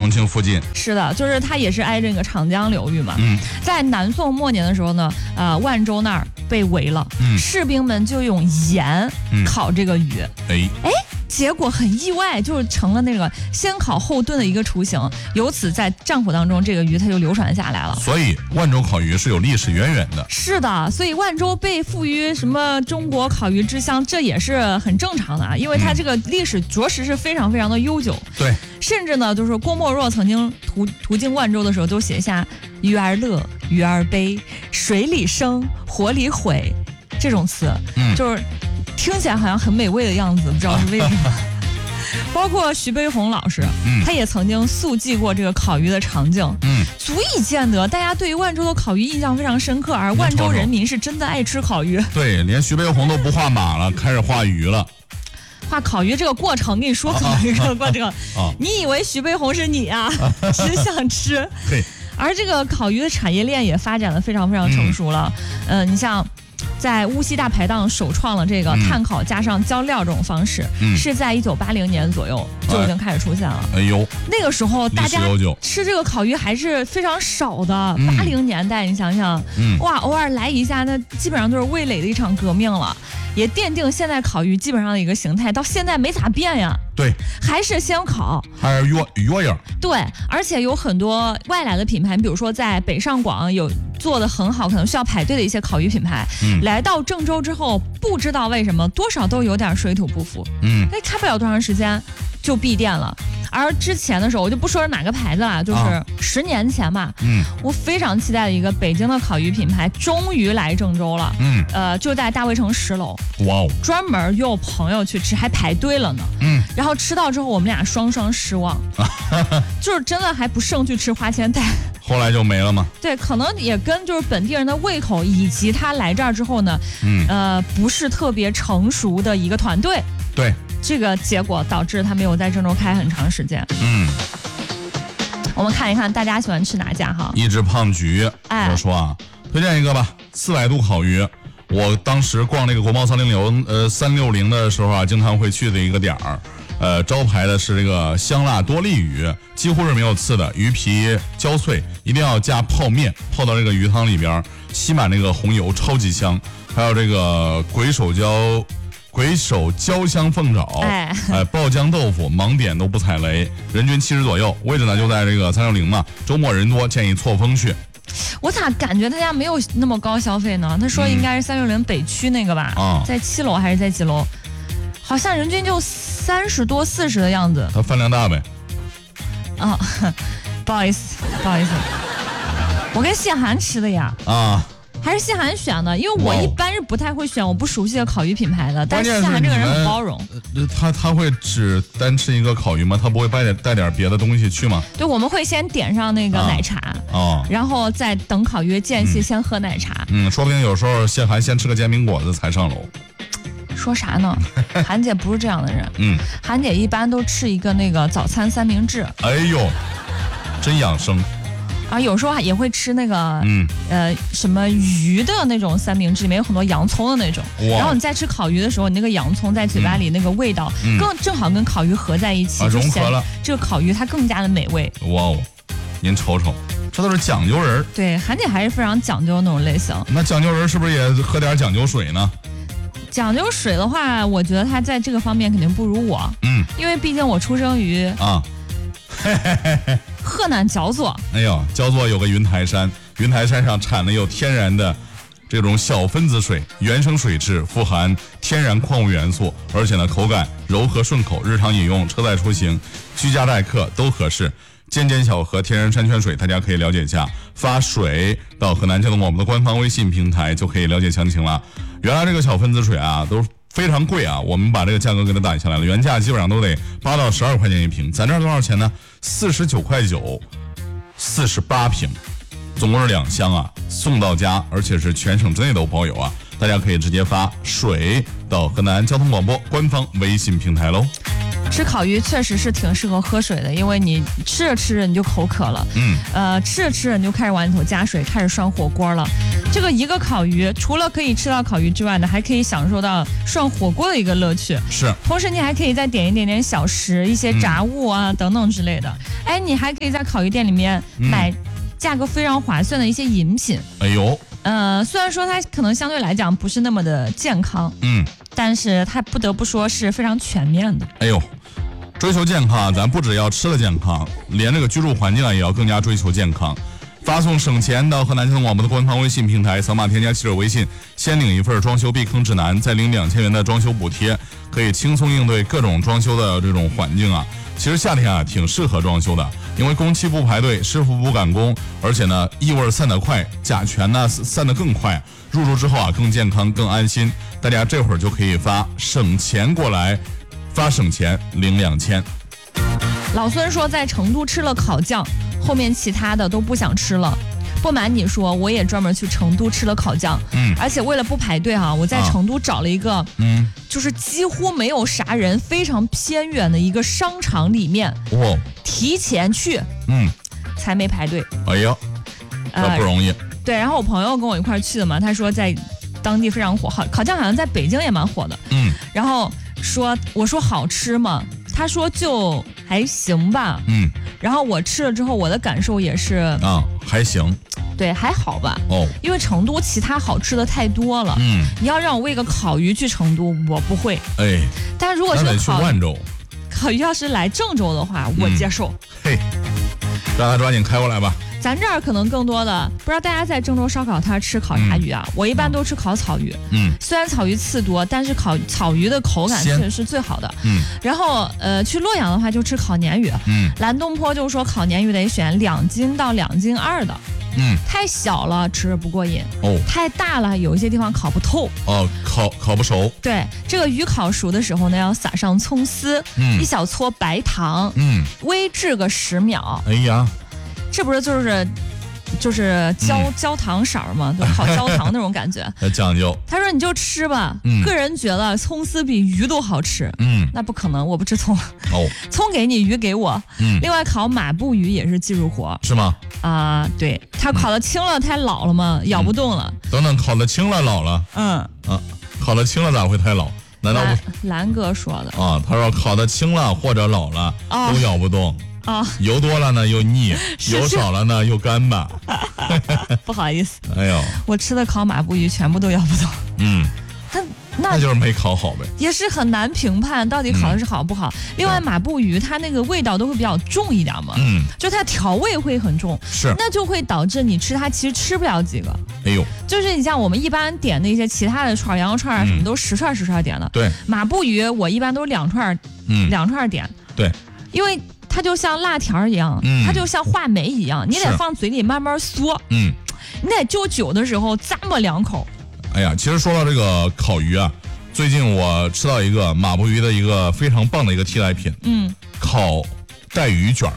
重庆附近。 是的，就是它也是挨这个长江流域嘛。在南宋末年的时候呢，万州那儿被围了，士兵们就用盐烤这个鱼。结果很意外，就是成了那个先烤后炖的一个雏形，由此在战火当中，这个鱼它就流传下来了。 所以万州烤鱼是有历史渊源的。 是的，所以万州被赋予什么中国烤鱼之乡，这也是很正常的啊，因为它这个历史着实是非常非常的悠久。 对， 甚至呢，就是郭沫若曾经途经万州的时候，都写下“鱼儿乐，鱼儿悲，水里生，火里毁”这种词，就是听起来好像很美味的样子，不知道是为什么。包括徐悲鸿老师，他也曾经速记过这个烤鱼的场景，足以见得大家对于万州的烤鱼印象非常深刻，而万州人民是真的爱吃烤鱼。 对，连徐悲鸿都不画马了，开始画鱼了。 画烤鱼这个过程，跟你说烤鱼这个过程，你以为徐悲鸿是你啊？只想吃。 对。 而这个烤鱼的产业链也发展得非常非常成熟了。你像在乌溪大排档首创了这个炭烤加上浇料这种方式，是在1980年左右就已经开始出现了。 哎呦， 那个时候大家吃这个烤鱼还是非常少的。80年代，你想想，哇，偶尔来一下，那基本上都是味蕾的一场革命了，也奠定现在烤鱼基本上的一个形态，到现在没咋变呀。 对， 还是先烤， 还是鸳鸯。 对，而且有很多外来的品牌，比如说在北上广有做的很好，可能需要排队的一些烤鱼品牌，来到郑州之后，不知道为什么多少都有点水土不服，开不了多长时间就闭店了。而之前的时候，我就不说是哪个牌子了，就是10年前吧，我非常期待的一个北京的烤鱼品牌终于来郑州了，就在大卫城10楼， 哇哦， 专门约我朋友去吃，还排队了呢，然后吃到之后我们俩双双失望，就是真的还不胜去吃花千代。 后来就没了吗？ 对，可能也跟就是本地人的胃口，以及他来这儿之后呢，不是特别成熟的一个团队。 对。 这个结果导致他没有在郑州开很长时间。我们看一看大家喜欢吃哪家哈？ 一只胖菊，我说啊，推荐一个吧，400度烤鱼。我当时逛那个国贸360的时候啊，经常会去的一个点儿。招牌的是这个香辣多利鱼，几乎是没有刺的，鱼皮焦脆，一定要加泡面，泡到这个鱼汤里边，吸满那个红油，超级香。还有这个鬼手焦香凤爪，爆浆豆腐，盲点都不踩雷，人均70左右，位置呢就在这个360嘛，周末人多，建议错峰去。 我咋感觉他家没有那么高消费呢？他说应该是360北区那个吧，在7楼还是在几楼？好像人均就30多40的样子。 他饭量大呗。 不好意思，我跟谢涵吃的呀。还是谢涵选的，因为我一般是不太会选我不熟悉的烤鱼品牌的，但是谢涵这个人很包容。 他会只单吃一个烤鱼吗？他不会带点别的东西去吗？ 对，我们会先点上那个奶茶，然后再等烤鱼间隙先喝奶茶。 说不定有时候谢涵先吃个煎饼果子才上楼。 说啥呢？韩姐不是这样的人。韩姐一般都吃一个那个早餐三明治。 哎呦，真养生。 有时候也会吃那个什么鱼的那种三明治，里面有很多洋葱的那种。然后你在吃烤鱼的时候，你那个洋葱在嘴巴里那个味道正好跟烤鱼合在一起， 融合了。 这个烤鱼它更加的美味。 哇哦，您瞅瞅，这都是讲究人。 对，韩姐还是非常讲究的那种类型。 那讲究人是不是也喝点讲究水呢？ 讲究水的话，我觉得他在这个方面肯定不如我。因为毕竟我出生于河南焦作。哎呦， 焦作有个云台山，云台山上产的有天然的这种小分子水，原生水质，富含天然矿物元素，而且呢口感柔和顺口，日常饮用、车载出行、居家待客都合适。尖尖小河天然山泉水，大家可以了解一下，发水到河南交通广播的官方微信平台就可以了解详情了。原来这个小分子水啊都非常贵啊，我们把这个价格给它打下来了，原价基本上都得8到12块钱一瓶，咱这儿多少钱呢？49.9块，48瓶，总共是2箱啊，送到家，而且是全省之内都包邮啊，大家可以直接发水到河南交通广播官方微信平台喽。 吃烤鱼确实是挺适合喝水的，因为你吃着吃着你就口渴了，吃着吃着你就开始往里头加水，开始涮火锅了。这个一个烤鱼，除了可以吃到烤鱼之外呢，还可以享受到涮火锅的一个乐趣。 是， 同时你还可以再点一点点小食，一些炸物啊等等之类的。哎，你还可以在烤鱼店里面买价格非常划算的一些饮品。 哎呦， 虽然说它可能相对来讲不是那么的健康，但是它不得不说是非常全面的。 哎呦，追求健康，咱不只要吃的健康，连这个居住环境也要更加追求健康。发送省钱到河南交通广播的官方微信平台，扫码添加记者微信，先领一份装修避坑指南，再领2000元的装修补贴，可以轻松应对各种装修的这种环境啊。其实夏天啊挺适合装修的，因为工期不排队，师傅不赶工，而且呢异味散得快，甲醛呢散得更快，入住之后啊更健康更安心。大家这会儿就可以发省钱过来，发省钱领2000。 老孙说在成都吃了烤酱，后面其他的都不想吃了。不瞒你说，我也专门去成都吃了烤酱，而且为了不排队啊，我在成都找了一个，就是几乎没有啥人，非常偏远的一个商场里面，提前去，才没排队。 哎呦，这不容易。 对，然后我朋友跟我一块去的嘛，他说在当地非常火，烤酱好像在北京也蛮火的，然后我说好吃吗？他说就还行吧，然后我吃了之后，我的感受也是还行， 对，还好吧，因为成都其他好吃的太多了，你要让我喂个烤鱼去成都，我不会，但如果是烤鱼要是来郑州的话，我接受， 让他抓紧开过来吧。 咱这儿可能更多的，不知道大家在郑州烧烤摊吃烤啥鱼啊？我一般都吃烤草鱼。虽然草鱼刺多，但是烤草鱼的口感确实是最好的。然后去洛阳的话就吃烤鲶鱼。蓝东坡就说烤鲶鱼得选2斤到2斤2的。太小了吃着不过瘾。太大了有一些地方烤不透。 烤不熟。对， 这个鱼烤熟的时候呢，要撒上葱丝，一小撮白糖，微炙个10秒。 哎呀。 这不是就是焦糖色吗？就烤焦糖那种感觉， 讲究。 他说你就吃吧，个人觉得葱丝比鱼都好吃。那不可能，我不吃葱。葱给你，鱼给我。另外烤马步鱼也是技术活， 是吗？ 对，它烤的轻了，太老了嘛，咬不动了。 等等，烤的轻了老了。烤的轻了咋会太老？难道不？ 蓝哥说的。 他说烤的轻了或者老了都咬不动。油多了呢又腻，油少了呢又干巴。 不好意思， 哎呦， 我吃的烤马步鱼全部都咬不动。 那就是没烤好呗， 也是很难评判到底烤的是好不好。另外马步鱼它那个味道都会比较重一点嘛，就它调味会很重，那就会导致你吃它其实吃不了几个。 哎呦， 就是你像我们一般点那些其他的串，羊肉串什么都10串10串点的。 对， 马步鱼我一般都是2串，2串点。 对， 因为它就像辣条一样，它就像话梅一样，你得放嘴里慢慢嗦，你得就酒的时候咂摸2口。 哎呀，其实说到这个烤鱼啊，最近我吃到一个马步鱼的一个非常棒的一个替代品，烤带鱼卷。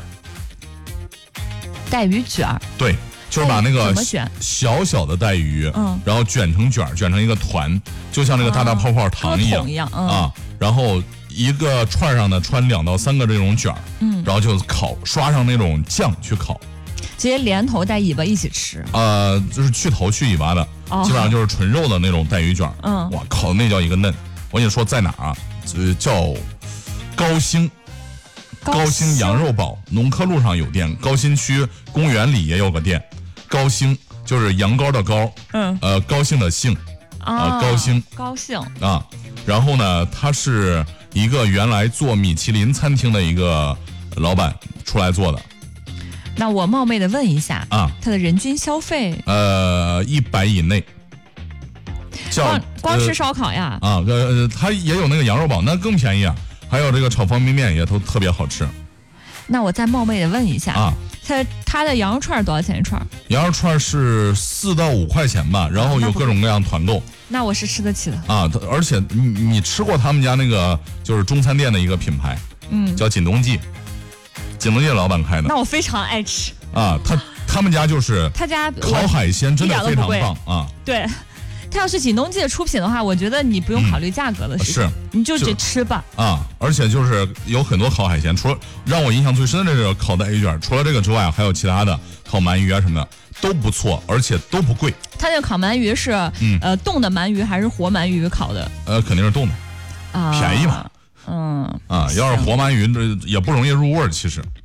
带鱼卷？ 对，就是把那个小小的带鱼，然后卷成卷，卷成一个团，就像那个大大泡泡糖一样然后一个串上呢穿2到3个这种卷，然后就烤，刷上那种酱去烤。 直接连头带尾巴一起吃， 就是去头去尾巴的，基本上就是纯肉的那种带鱼卷。哇，烤的那叫一个嫩。我跟你说在哪儿啊？叫高兴羊肉堡，农科路上有店，高新区公园里也有个店。高兴就是羊羔的羔，高兴的兴，高兴啊。然后呢，他是一个原来做米其林餐厅的一个老板出来做的。 那我冒昧的问一下他的人均消费 100以内， 光吃烧烤呀？ 他也有那个羊肉堡，那更便宜啊。还有这个炒方便面也都特别好吃。 那我再冒昧的问一下他的羊肉串多少钱一串？ 羊肉串是4到5块钱吧，然后有各种各样团购。 那我是吃得起的而且你吃过他们家那个就是中餐店的一个品牌，叫锦东记。锦东记老板开的， 那我非常爱吃他们家就是他家烤海鲜真的非常棒对， 它要是锦东记的出品的话，我觉得你不用考虑价格的事情， 是你就得吃吧。 而且就是有很多烤海鲜，除了让我印象最深的这个烤的 A 卷，除了这个之外，还有其他的烤鳗鱼啊什么的都不错，而且都不贵。 它那个烤鳗鱼是冻的鳗鱼还是活鳗鱼烤的？ 肯定是冻的，便宜嘛。要是活鳗鱼也不容易入味儿，其实。